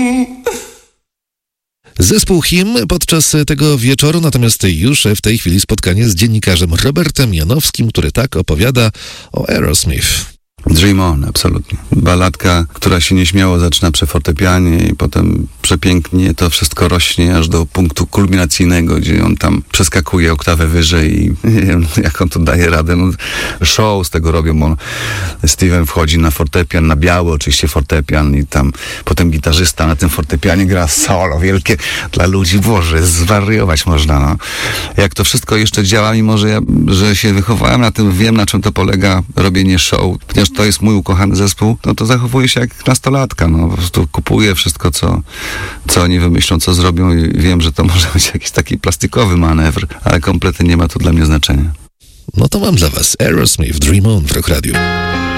Zespół Him podczas tego wieczoru, natomiast już w tej chwili spotkanie z dziennikarzem Robertem Janowskim, który tak opowiada o Aerosmith. Dream On, absolutnie. Balladka, która się nieśmiało zaczyna przy fortepianie i potem przepięknie to wszystko rośnie aż do punktu kulminacyjnego, gdzie on tam przeskakuje oktawę wyżej i nie wiem, jak on to daje radę. No, show z tego robią, bo Steven wchodzi na fortepian, na biały oczywiście fortepian i tam potem gitarzysta na tym fortepianie gra solo wielkie dla ludzi. Boże, zwariować można, no. Jak to wszystko jeszcze działa, mimo że się wychowałem na tym, wiem, na czym to polega robienie show, ponieważ to jest mój ukochany zespół, no to zachowuję się jak nastolatka, no po prostu kupuję wszystko, co oni wymyślą, co zrobią i wiem, że to może być jakiś taki plastikowy manewr, ale kompletnie nie ma to dla mnie znaczenia. No to mam dla was Aerosmith, Dream On w Rock Radio.